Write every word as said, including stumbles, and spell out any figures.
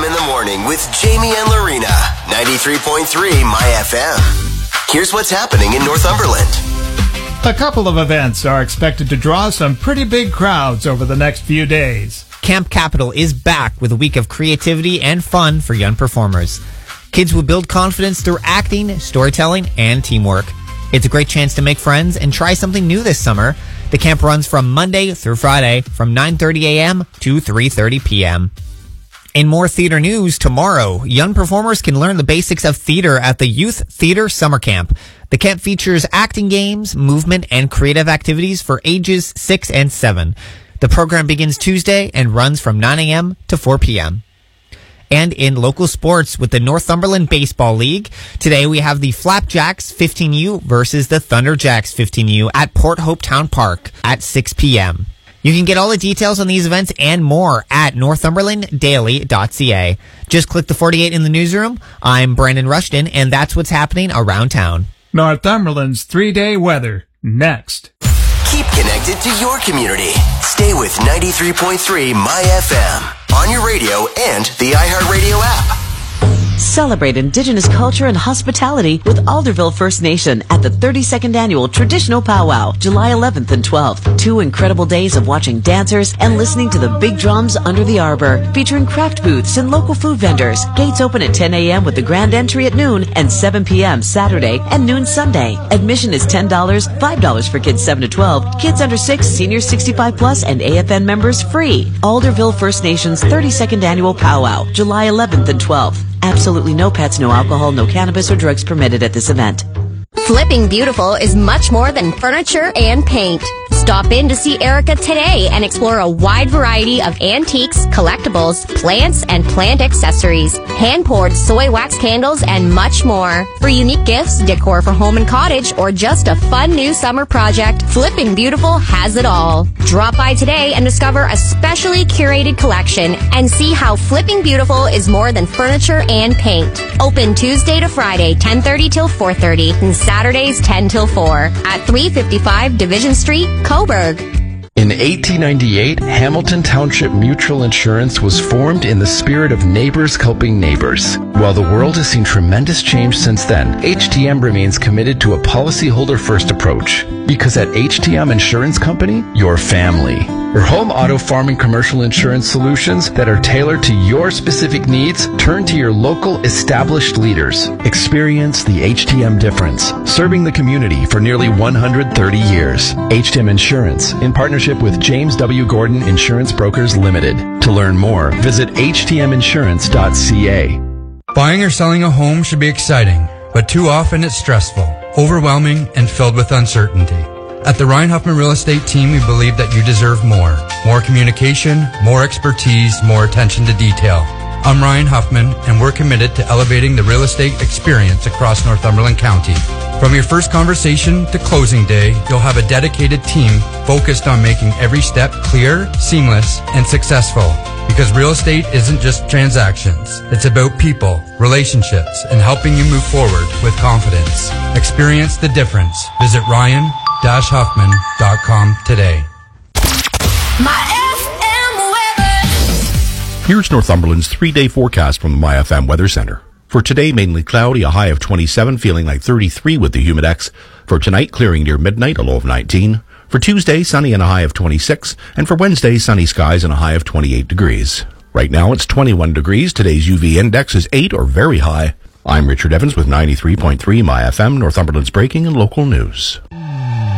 in the morning with Jamie and Lorena. ninety-three point three My F M. Here's what's happening in Northumberland. A couple of events are expected to draw some pretty big crowds over the next few days. Camp Capital is back with a week of creativity and fun for young performers. Kids will build confidence through acting, storytelling, and teamwork. It's a great chance to make friends and try something new this summer. The camp runs from Monday through Friday from nine thirty a.m. to three thirty p.m. In more theater news, tomorrow, young performers can learn the basics of theater at the Youth Theater Summer Camp. The camp features acting games, movement, and creative activities for ages six and seven. The program begins Tuesday and runs from nine a.m. to four p.m. And in local sports with the Northumberland Baseball League, today we have the Flapjacks fifteen U versus the Thunderjacks fifteen U at Port Hope Town Park at six p.m. You can get all the details on these events and more at northumberland daily dot c a. Just click the forty-eight in the newsroom. I'm Brandon Rushton, and that's what's happening around town. Northumberland's three-day weather, next. Keep connected to your community. Stay with ninety-three point three My F M on your radio and the iHeartRadio app. Celebrate Indigenous culture and hospitality with Alderville First Nation at the thirty-second Annual Traditional Powwow, July eleventh and twelfth. Two incredible days of watching dancers and listening to the big drums under the arbor, featuring craft booths and local food vendors. Gates open at ten a.m. with the grand entry at noon and seven p.m. Saturday and noon Sunday. Admission is ten dollars, five dollars for kids seven to twelve, kids under six, seniors sixty-five plus, and A F N members free. Alderville First Nation's thirty-second Annual Powwow, July eleventh and twelfth. Absolutely no pets, no alcohol, no cannabis or drugs permitted at this event. Flipping Beautiful is much more than furniture and paint. Stop in to see Erica today and explore a wide variety of antiques, collectibles, plants, and plant accessories, hand-poured soy wax candles, and much more. For unique gifts, decor for home and cottage, or just a fun new summer project, Flipping Beautiful has it all. Drop by today and discover a specially curated collection and see how Flipping Beautiful is more than furniture and paint. Open Tuesday to Friday, ten thirty till four thirty, and Saturdays, ten till four, at three fifty-five Division Street, Coburg. In eighteen ninety-eight, Hamilton Township Mutual Insurance was formed in the spirit of neighbors helping neighbors. While the world has seen tremendous change since then, H T M remains committed to a policyholder-first approach. Because at H T M Insurance Company, your family. For home, auto, farm, and commercial insurance solutions that are tailored to your specific needs, turn to your local established leaders. Experience the H T M difference, serving the community for nearly one hundred thirty years. H T M Insurance, in partnership with James W. Gordon Insurance Brokers Limited. To learn more, visit h t m insurance dot c a. Buying or selling a home should be exciting, but too often it's stressful, overwhelming, and filled with uncertainty. At the Ryan Huffman Real Estate Team, we believe that you deserve more. More communication, more expertise, more attention to detail. I'm Ryan Huffman, and we're committed to elevating the real estate experience across Northumberland County. From your first conversation to closing day, you'll have a dedicated team focused on making every step clear, seamless, and successful. Because real estate isn't just transactions. It's about people, relationships, and helping you move forward with confidence. Experience the difference. Visit ryan dash huffman dot com today. My F M weather. Here's Northumberland's three-day forecast from the My F M Weather Center. For today, mainly cloudy, a high of twenty-seven, feeling like thirty-three with the humidex. For tonight, clearing near midnight, a low of nineteen. For Tuesday, sunny and a high of twenty-six. And for Wednesday, sunny skies and a high of twenty-eight degrees. Right now, it's twenty-one degrees. Today's U V index is eight or very high. I'm Richard Evans with ninety-three point three My F M, Northumberland's breaking and local news.